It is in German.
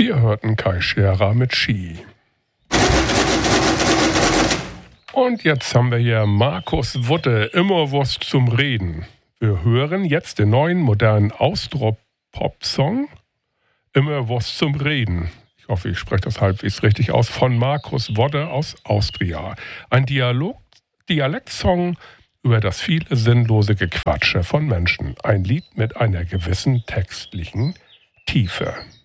Wir hörten Kai Scherer mit Ski. Und jetzt haben wir hier Markus Wutte, immer was zum Reden. Wir hören jetzt den neuen modernen Austro-Pop-Song Immer was zum Reden. Ich hoffe, ich spreche das halbwegs richtig aus, von Markus Wutte aus Austria. Ein Dialektsong über das viele sinnlose Gequatsche von Menschen. Ein Lied mit einer gewissen textlichen Tiefe.